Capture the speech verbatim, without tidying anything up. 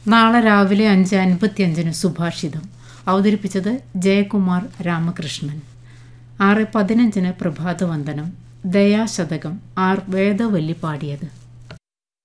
നാളെ രാവിലെ അഞ്ച് അൻപത്തിയഞ്ചിന് സുഭാഷിതം അവതരിപ്പിച്ചത് ജയകുമാർ രാമകൃഷ്ണൻ. ആറ് പതിനഞ്ചിന് പ്രഭാതവന്ദനം, ദയാശതകം ആർ വേദവല്ലി പാടിയത്.